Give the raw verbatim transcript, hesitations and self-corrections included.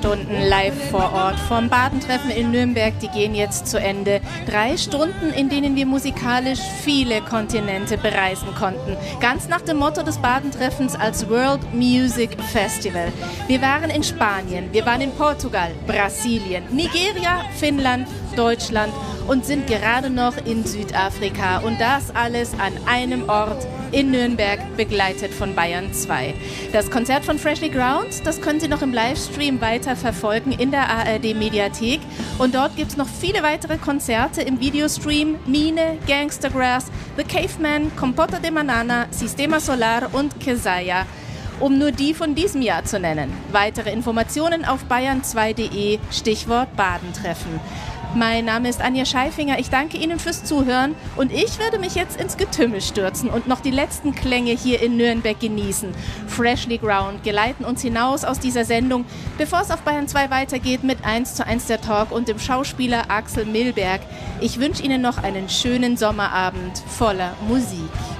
Stunden live vor Ort vom Badentreffen in Nürnberg, die gehen jetzt zu Ende. Drei Stunden, in denen wir musikalisch viele Kontinente bereisen konnten. Ganz nach dem Motto des Badentreffens als World Music Festival. Wir waren in Spanien, wir waren in Portugal, Brasilien, Nigeria, Finnland, Deutschland und sind gerade noch in Südafrika. Und das alles an einem Ort in Nürnberg, begleitet von Bayern zwei. Das Konzert von Freshly Ground, das können Sie noch im Livestream weiter verfolgen in der A R D-Mediathek. Und dort gibt es noch viele weitere Konzerte im Videostream. Mine, Gangstergrass, The Caveman, Compota de Banana, Sistema Solar und Kesaya, um nur die von diesem Jahr zu nennen. Weitere Informationen auf bayern zwei punkt de, Stichwort Badentreffen. Mein Name ist Anja Scheifinger, ich danke Ihnen fürs Zuhören und ich werde mich jetzt ins Getümmel stürzen und noch die letzten Klänge hier in Nürnberg genießen. Freshly Ground geleiten uns hinaus aus dieser Sendung, bevor es auf Bayern zwei weitergeht mit eins zu eins der Talk und dem Schauspieler Axel Milberg. Ich wünsche Ihnen noch einen schönen Sommerabend voller Musik.